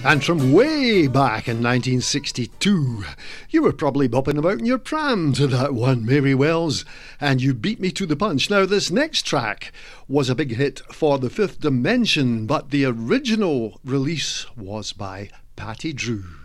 And from way back in 1962, you were probably bopping about in your pram to that one, Mary Wells, and you beat me to the punch. Now, this next track was a big hit for the Fifth Dimension, but the original release was by Patty Drew.